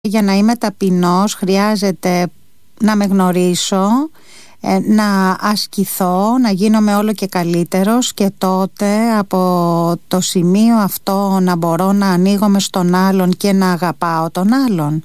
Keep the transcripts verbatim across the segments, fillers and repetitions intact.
Για να είμαι ταπεινός χρειάζεται να με γνωρίσω, να ασκηθώ, να γίνομαι όλο και καλύτερος και τότε από το σημείο αυτό να μπορώ να ανοίγομαι στον άλλον και να αγαπάω τον άλλον.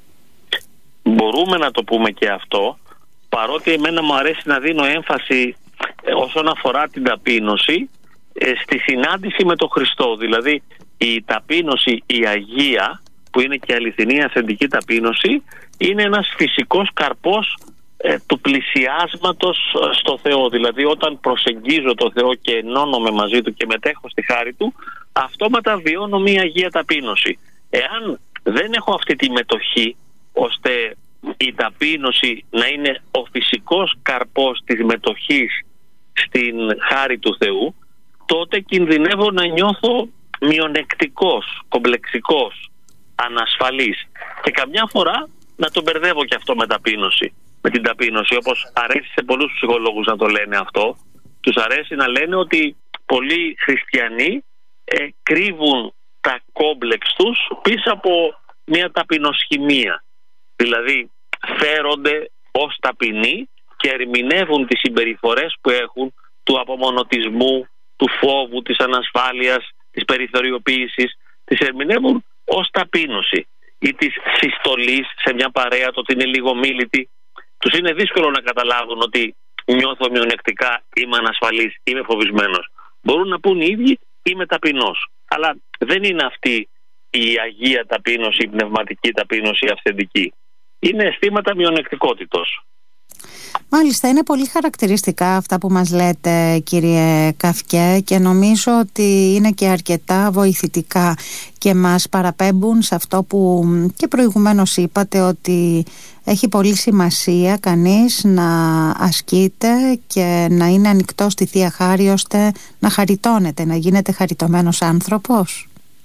Μπορούμε να το πούμε και αυτό, παρότι εμένα μου αρέσει να δίνω έμφαση όσον αφορά την ταπείνωση στη συνάντηση με τον Χριστό. Δηλαδή η ταπείνωση, η αγία, που είναι και αληθινή αυθεντική ταπείνωση, είναι ένας φυσικός καρπός ε, του πλησιάσματος στο Θεό. Δηλαδή όταν προσεγγίζω το Θεό και ενώνομαι μαζί Του και μετέχω στη χάρη Του, αυτόματα βιώνω μια αγία ταπείνωση. Εάν δεν έχω αυτή τη μετοχή, ώστε η ταπείνωση να είναι ο φυσικός καρπός της μετοχής στην χάρη του Θεού, τότε κινδυνεύω να νιώθω μειονεκτικός, κομπλεξικός, ανασφαλής και καμιά φορά να το μπερδεύω και αυτό με ταπείνωση, με την ταπείνωση, όπως αρέσει σε πολλούς ψυχολόγους να το λένε αυτό. Τους αρέσει να λένε ότι πολλοί χριστιανοί ε, κρύβουν τα κόμπλεξ τους πίσω από μια ταπεινοσχημία. Δηλαδή φέρονται ως ταπεινοί και ερμηνεύουν τις συμπεριφορές που έχουν του απομονωτισμού, του φόβου, της ανασφάλειας, της περιθωριοποίησης, τις ερμηνεύουν ως ταπείνωση ή της συστολής σε μια παρέα, το ότι είναι λίγο μίλητη. Τους είναι δύσκολο να καταλάβουν ότι νιώθω μειονεκτικά, είμαι ανασφαλής, είμαι φοβισμένος. Μπορούν να πούν οι ίδιοι είμαι ταπεινός, αλλά δεν είναι αυτή η αγία ταπείνωση, η πνευματική ταπείνωση, η αυθεντική. Είναι αισθήματα μειονεκτικότητος. Μάλιστα, είναι πολύ χαρακτηριστικά αυτά που μας λέτε, κύριε Καυκέ, και νομίζω ότι είναι και αρκετά βοηθητικά και μας παραπέμπουν σε αυτό που και προηγουμένως είπατε, ότι έχει πολύ σημασία κανείς να ασκείται και να είναι ανοιχτός στη Θεία Χάρη, ώστε να χαριτώνεται, να γίνεται χαριτωμένος άνθρωπος.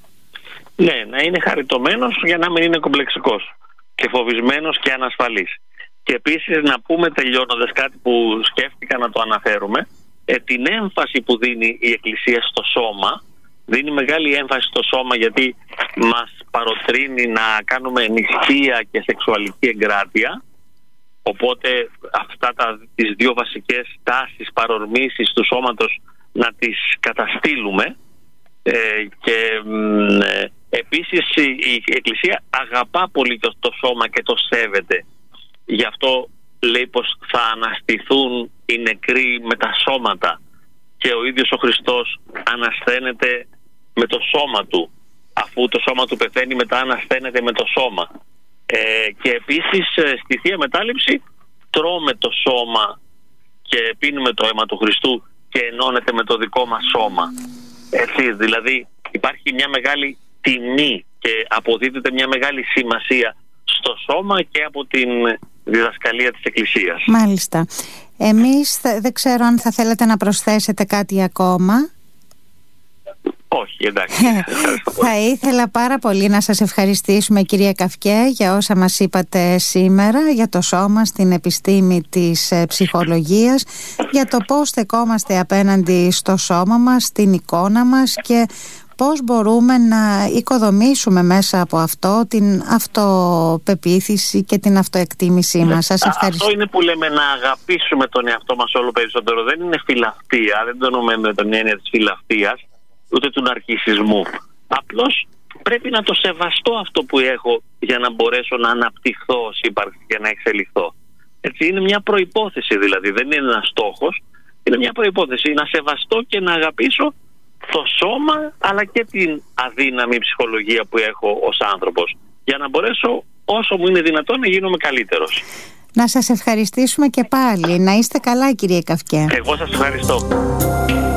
Ναι, να είναι χαριτωμένος για να μην είναι κομπλεξικός και φοβισμένος και ανασφαλής. Και επίσης να πούμε, τελειώνοντας, κάτι που σκέφτηκα να το αναφέρουμε, ε, την έμφαση που δίνει η Εκκλησία στο σώμα. Δίνει μεγάλη έμφαση στο σώμα γιατί μας παροτρύνει να κάνουμε νηστεία και σεξουαλική εγκράτεια. Οπότε αυτά τα, τις δύο βασικές τάσεις παρορμήσεις του σώματος να τις καταστήλουμε. Ε, και ε, επίσης η Εκκλησία αγαπά πολύ το σώμα και το σέβεται. Γι' αυτό λέει πως θα αναστηθούν οι νεκροί με τα σώματα και ο ίδιος ο Χριστός ανασθένεται με το σώμα Του. Αφού το σώμα Του πεθαίνει, μετά ανασθένεται με το σώμα. Ε, και επίσης στη Θεία Μετάληψη τρώμε το σώμα και πίνουμε το αίμα του Χριστού και ενώνεται με το δικό μας σώμα. Έτσι, δηλαδή υπάρχει μια μεγάλη τιμή και αποδίδεται μια μεγάλη σημασία στο σώμα και από την διδασκαλία της Εκκλησίας. Μάλιστα. Εμείς δεν ξέρω αν θα θέλετε να προσθέσετε κάτι ακόμα. Όχι, εντάξει. Θα ήθελα πάρα πολύ να σας ευχαριστήσουμε, κυρία Καυκέ, για όσα μας είπατε σήμερα για το σώμα στην επιστήμη της ψυχολογίας, για το πώς στεκόμαστε απέναντι στο σώμα μας, στην εικόνα μας και πώς μπορούμε να οικοδομήσουμε μέσα από αυτό την αυτοπεποίθηση και την αυτοεκτίμησή μας. Σας ευχαριστώ. Αυτό είναι που λέμε, να αγαπήσουμε τον εαυτό μας όλο περισσότερο. Δεν είναι φιλαυτία, δεν το εννοούμε με την έννοια της φιλαυτίας, ούτε του ναρκισσισμού. Απλώς πρέπει να το σεβαστώ αυτό που έχω για να μπορέσω να αναπτυχθώ ως ύπαρξη και να εξελιχθώ. Έτσι, είναι μια προϋπόθεση, δηλαδή δεν είναι ένας στόχος, είναι μια προϋπόθεση να σεβαστώ και να αγαπήσω το σώμα αλλά και την αδύναμη ψυχολογία που έχω ως άνθρωπος, για να μπορέσω όσο μου είναι δυνατόν να γίνομαι καλύτερος. Να σας ευχαριστήσουμε και πάλι. Να είστε καλά, κύριε Καυκέ. Εγώ σας ευχαριστώ.